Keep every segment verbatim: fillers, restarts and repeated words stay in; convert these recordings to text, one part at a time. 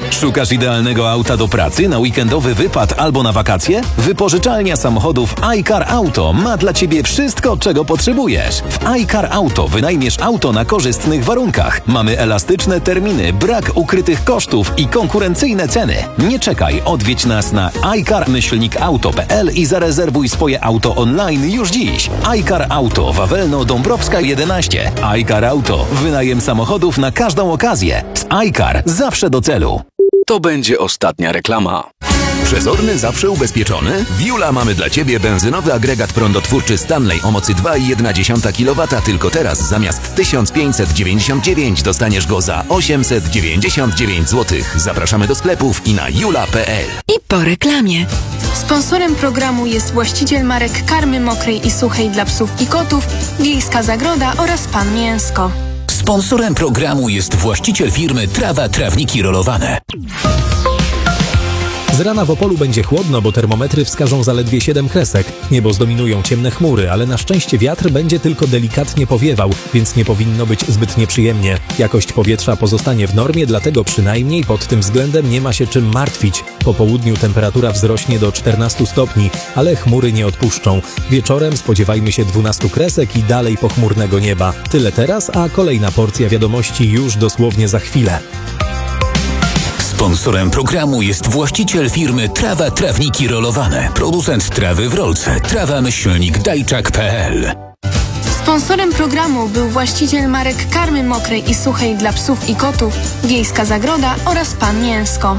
Szukasz idealnego auta do pracy, na weekendowy wypad albo na wakacje? Wypożyczalnia samochodów iCar Auto ma dla Ciebie wszystko, czego potrzebujesz. W iCar Auto wynajmiesz auto na korzystnych warunkach. Mamy elastyczne terminy, brak ukrytych kosztów i konkurencyjne ceny. Nie czekaj, odwiedź nas na i car auto kropka p l i zarezerwuj swoje auto online już dziś. iCar Auto, Wawelno, Dąbrowska jedenaście. iCar Auto, wynajem samochodów na każdą okazję. Z iCar zawsze do celu. To będzie ostatnia reklama. Przezorny, zawsze ubezpieczony? W Jula mamy dla Ciebie benzynowy agregat prądotwórczy Stanley o mocy dwa i jedna dziesiąta kilowata. Tylko teraz zamiast tysiąc pięćset dziewięćdziesiąt dziewięć dostaniesz go za osiemset dziewięćdziesiąt dziewięć złotych. Zapraszamy do sklepów i na jula kropka p l. I po reklamie. Sponsorem programu jest właściciel marek karmy mokrej i suchej dla psów i kotów, Wiejska Zagroda oraz Pan Mięsko. Sponsorem programu jest właściciel firmy Trawa Trawniki Rolowane. Z rana w Opolu będzie chłodno, bo termometry wskażą zaledwie siedem kresek. Niebo zdominują ciemne chmury, ale na szczęście wiatr będzie tylko delikatnie powiewał, więc nie powinno być zbyt nieprzyjemnie. Jakość powietrza pozostanie w normie, dlatego przynajmniej pod tym względem nie ma się czym martwić. Po południu temperatura wzrośnie do czternastu stopni, ale chmury nie odpuszczą. Wieczorem spodziewajmy się dwunastu kresek i dalej pochmurnego nieba. Tyle teraz, a kolejna porcja wiadomości już dosłownie za chwilę. Sponsorem programu jest właściciel firmy Trawa Trawniki Rolowane. Producent trawy w rolce. trawa myślnik dajczak kropka p l. Sponsorem programu był właściciel marek karmy mokrej i suchej dla psów i kotów, Wiejska Zagroda oraz Pan Mięsko.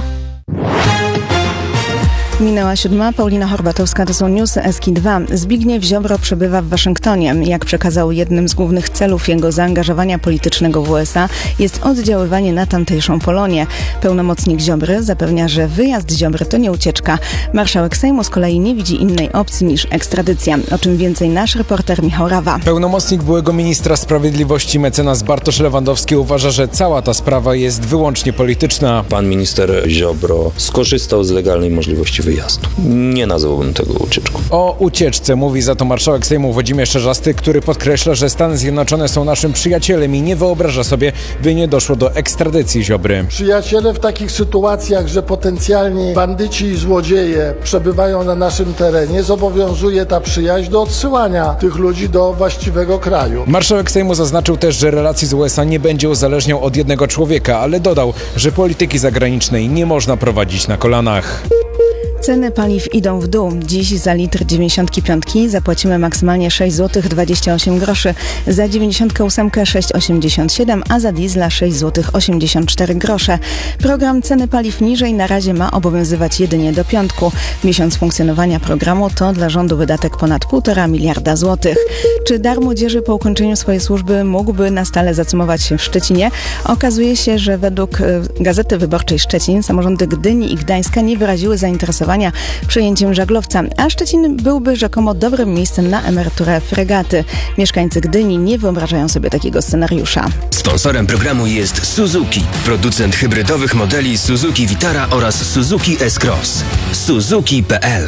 Minęła siódma, Paulina Horbatowska, to są newsy S K I dwa. Zbigniew Ziobro przebywa w Waszyngtonie. Jak przekazał, jednym z głównych celów jego zaangażowania politycznego w U S A jest oddziaływanie na tamtejszą Polonię. Pełnomocnik Ziobry zapewnia, że wyjazd Ziobry to nie ucieczka. Marszałek Sejmu z kolei nie widzi innej opcji niż ekstradycja. O czym więcej nasz reporter Michał Rawa. Pełnomocnik byłego ministra sprawiedliwości mecenas Bartosz Lewandowski uważa, że cała ta sprawa jest wyłącznie polityczna. Pan minister Ziobro skorzystał z legalnej możliwości wyjazdu. Nie nazwałbym tego ucieczką. O ucieczce mówi za to marszałek Sejmu Włodzimierz Czarzasty, który podkreśla, że Stany Zjednoczone są naszym przyjacielem i nie wyobraża sobie, by nie doszło do ekstradycji Ziobry. Przyjaciele w takich sytuacjach, że potencjalni bandyci i złodzieje przebywają na naszym terenie, zobowiązuje ta przyjaźń do odsyłania tych ludzi do właściwego kraju. Marszałek Sejmu zaznaczył też, że relacji z U S A nie będzie uzależniał od jednego człowieka, ale dodał, że polityki zagranicznej nie można prowadzić na kolanach. Ceny paliw idą w dół. Dziś za litr dziewięćdziesiątki piątki zapłacimy maksymalnie sześć złotych dwadzieścia osiem groszy, za dziewięćdziesiątkę ósemkę sześć złotych osiemdziesiąt siedem, a za diesla sześć złotych osiemdziesiąt cztery grosze. Program ceny paliw niżej na razie ma obowiązywać jedynie do piątku. Miesiąc funkcjonowania programu to dla rządu wydatek ponad półtora miliarda złotych. Czy dar młodzieży po ukończeniu swojej służby mógłby na stale zacumować się w Szczecinie? Okazuje się, że według Gazety Wyborczej Szczecin samorządy Gdyni i Gdańska nie wyraziły zainteresowania przejęciem żaglowca, a Szczecin byłby rzekomo dobrym miejscem na emeryturę fregaty. Mieszkańcy Gdyni nie wyobrażają sobie takiego scenariusza. Sponsorem programu jest Suzuki, producent hybrydowych modeli Suzuki Vitara oraz Suzuki S-Cross. Suzuki kropka p l.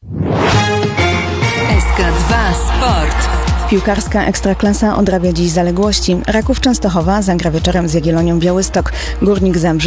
S K dwa Sport. Piłkarska Ekstraklasa odrabia dziś zaległości. Raków Częstochowa zagra wieczorem z Jagiellonią Białystok. Górnik Zabrze